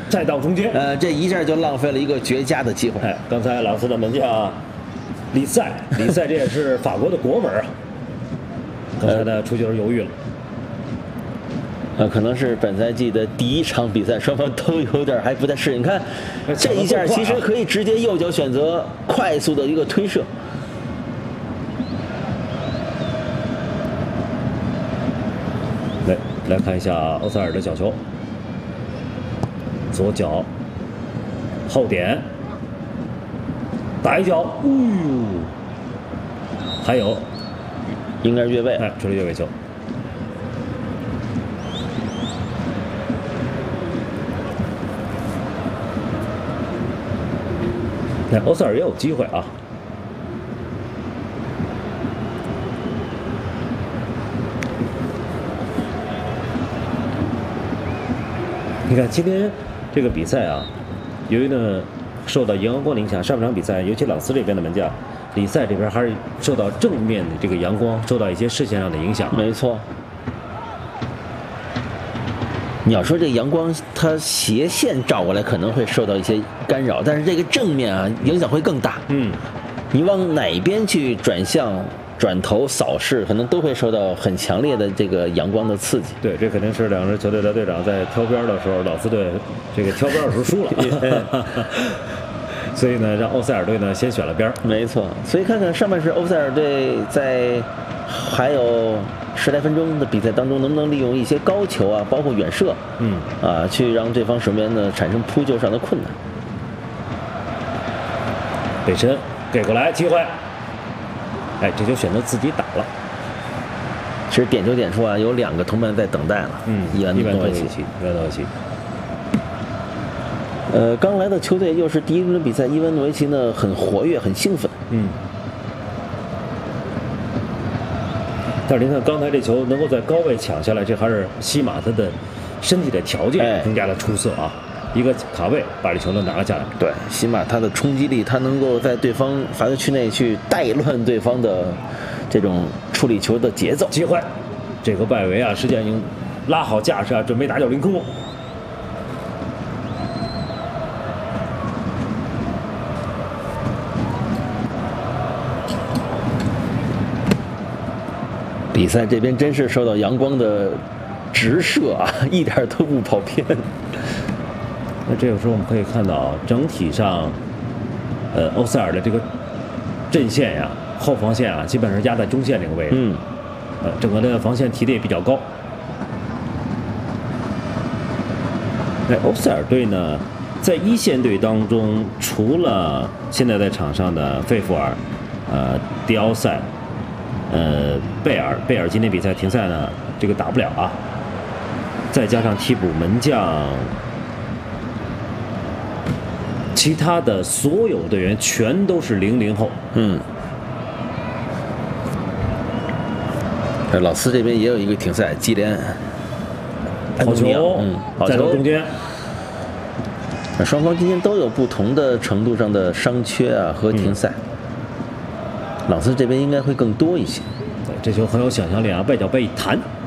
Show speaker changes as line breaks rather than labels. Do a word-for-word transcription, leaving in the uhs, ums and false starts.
再到中间，
呃，这一下就浪费了一个绝佳的机会。
哎，刚才朗斯的门将里塞，里塞这也是法国的国门啊。刚才的出球犹豫了。
呃，可能是本赛季的第一场比赛，双方都有点还不太适应。看这一下，其实可以直接右脚选择快速的一个推射。
来来看一下欧塞尔的角球，左脚后点打一脚，哎呦，还有
应该是越位，
哎，这是越位球。那欧塞尔也有机会啊。你看今天这个比赛啊，由于呢受到阳光的影响，上半场比赛尤其朗斯这边的门将里塞这边还是受到正面的这个阳光，受到一些视线上的影响。
没错。你要说这阳光它斜线照过来可能会受到一些干扰，但是这个正面啊影响会更大。
嗯，
你往哪边去转向、转头、扫视，可能都会受到很强烈的这个阳光的刺激。
对，这肯定是两支球队的队长在挑边的时候，朗斯队这个挑边的时候输了，所以呢，让欧塞尔队呢先选了边。
没错，所以看看上半时欧塞尔队在还有十来分钟的比赛当中，能不能利用一些高球啊，包括远射，
嗯，
啊，去让对方守门员呢产生扑救上的困难。
背身给过来机会，哎，这就选择自己打了。
其实点球点出啊，有两个同伴在等待了，
嗯，
伊万诺维奇，
伊万诺维奇。
呃，刚来的球队又是第一轮比赛，伊万诺维奇呢很活跃，很兴奋，
嗯。但是您看刚才这球能够在高位抢下来，这还是西马他的身体的条件更加的出色啊！一个卡位把这球能拿了下来。
对，西马他的冲击力，他能够在对方罚球区内去带乱对方的这种处理球的节奏。
机会，这个外围啊，实际上已经拉好架势啊，准备打脚凌空。
比赛这边真是受到阳光的直射啊，一点都不跑偏。
那这个时候我们可以看到，整体上，呃，欧塞尔的这个阵线呀、后防线啊，基本上压在中线这个位置。
嗯，
呃，整个的防线提的也比较高。那欧塞尔队呢，在一线队当中，除了现在在场上的费弗尔、呃，迪奥塞。呃，贝尔，贝尔今天比赛停赛呢，这个打不了啊。再加上替补门将，其他的所有队员全都是零零后。
嗯。老斯这边也有一个停赛，基连。
好球，
嗯，
再到中间。
双方今天都有不同的程度上的伤缺啊和停赛。嗯，朗斯这边应该会更多一些。
对，这球很有想象力啊，外脚背一弹，